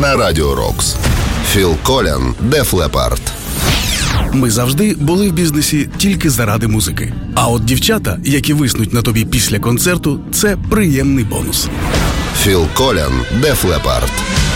на Радіо Рокс. Філ Колін, Def Leppard. Ми завжди були в бізнесі тільки заради музики. А от дівчата, які виснуть на тобі після концерту, це приємний бонус. Філ Колін, Def Leppard.